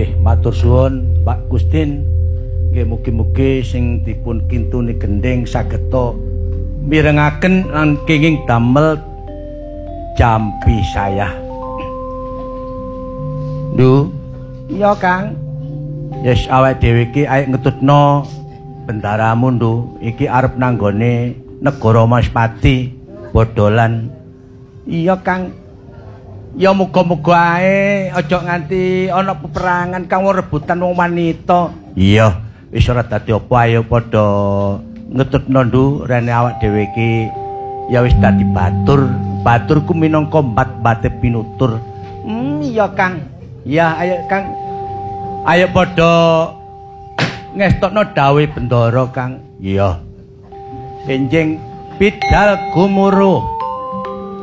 Nggih, matur suwun Pak Gustin. Nggih mugi-mugi sing dipun kintuni gending sageta mirengaken lan kenging damel jampi saya. Ndu, iya Kang. Yes, awake dhewe iki ayo ngetutno bendaramu ndu. Iki arep nanggone negara Maspati bodolan. Iya Kang. Ya muga-muga ae aja nganti ana peperangan kang rebutan wong wanita. Iya, wis ora dadi apa ayo padha ngetutno ndu rene awak dhewe iki ya wis dadi batur. Baturku minangka bat-bate pinutur. Iya Kang. Ya ayo Kang. Ayo padha ngestokno dawuh Bendara Kang. Iya. Enjing bidal gumuruh.